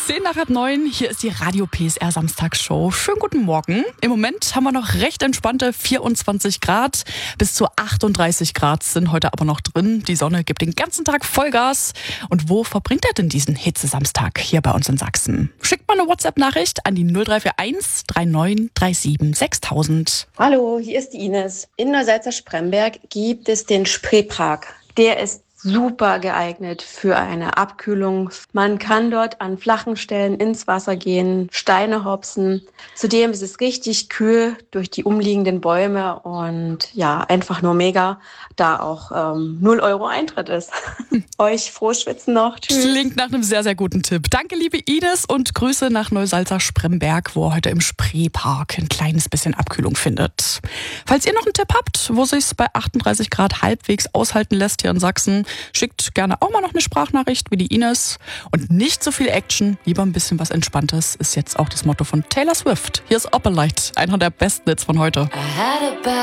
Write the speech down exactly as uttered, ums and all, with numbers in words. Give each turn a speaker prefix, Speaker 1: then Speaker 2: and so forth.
Speaker 1: Zehn nach halb neun, hier ist die Radio P S R Samstagsshow. Schönen guten Morgen. Im Moment haben wir noch recht entspannte vierundzwanzig Grad. Bis zu achtunddreißig Grad sind heute aber noch drin. Die Sonne gibt den ganzen Tag Vollgas. Und wo verbringt er denn diesen Hitzesamstag hier bei uns in Sachsen? Schickt mal eine WhatsApp-Nachricht an die null drei vier eins drei neun drei sieben sechstausend.
Speaker 2: Hallo, hier ist die Ines. In Neusalza-Spremberg gibt es den Spreepark. Der ist super geeignet für eine Abkühlung. Man kann dort an flachen Stellen ins Wasser gehen, Steine hopsen. Zudem ist es richtig kühl durch die umliegenden Bäume und ja, einfach nur mega, da auch ähm, null Euro Eintritt ist. Euch frohes Schwitzen noch. Tschüss.
Speaker 1: Klingt nach einem sehr, sehr guten Tipp. Danke, liebe Ines, und Grüße nach Neusalza-Spremberg, wo er heute im Spreepark ein kleines bisschen Abkühlung findet. Falls ihr noch einen Tipp habt, wo sich's bei achtunddreißig Grad halbwegs aushalten lässt hier in Sachsen, schickt gerne auch mal noch eine Sprachnachricht wie die Ines. Und nicht so viel Action, lieber ein bisschen was Entspanntes, ist jetzt auch das Motto von Taylor Swift. Hier ist Opalite, einer der besten Hits von heute.